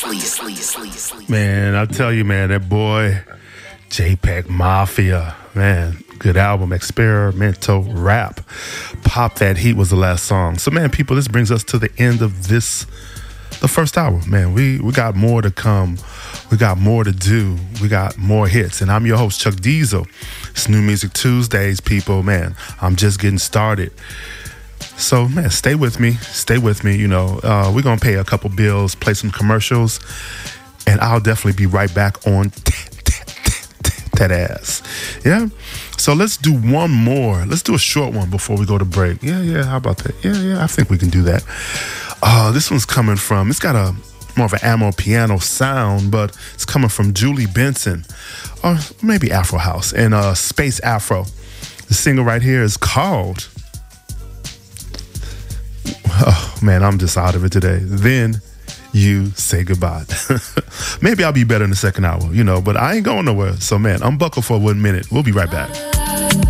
Man, I tell you, man, that boy JPEG Mafia, man, good album, experimental rap. Pop That Heat was the last song. So, man, people, this brings us to the end of the first hour. Man, we got more to come. We got more to do. We got more hits. And I'm your host, Chuck Diesel. It's New Music Tuesdays, people. Man, I'm just getting started. So, man, stay with me. Stay with me. You know, we're going to pay a couple bills, play some commercials, and I'll definitely be right back on that ass. Yeah? So let's do one more. Let's do a short one before we go to break. Yeah. How about that? Yeah. I think we can do that. This one's coming from, it's got a more of an ammo piano sound, but it's coming from Julie Benson, or maybe Afro House, and Space Afro. The single right here is called, oh man, I'm just out of it today. Then You Say Goodbye. Maybe I'll be better in the second hour, you know, but I ain't going nowhere. So man, unbuckle for 1 minute. We'll be right back.